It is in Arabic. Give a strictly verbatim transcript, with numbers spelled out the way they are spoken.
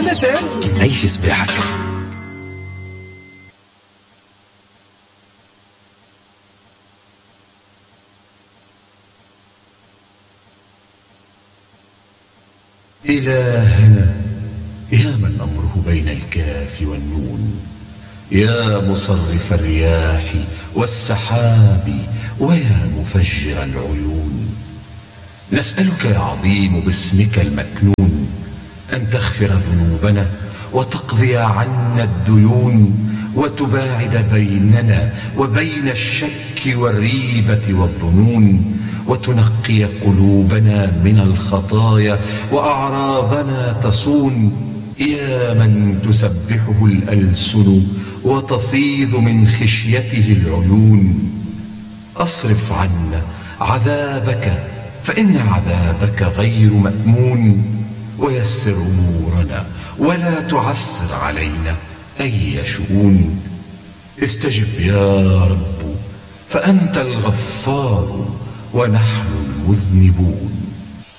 مثل عيش صباحك. إلهنا يا من أمره بين الكاف والنون، يا مصرف الرياح والسحاب ويا مفجر العيون، نسألك يا عظيم باسمك المكنون أن تغفر ذنوبنا وتقضي عنا الديون، وتباعد بيننا وبين الشك والريبة والظنون، وتنقي قلوبنا من الخطايا وأعراضنا تصون، يا من تسبحه الألسن وتفيض من خشيته العيون. أصرف عنا عذابك فإن عذابك غير مأمون، ويسر أمورنا ولا تعسر علينا أي شؤون. استجب يا رب فأنت الغفار ونحن المذنبون.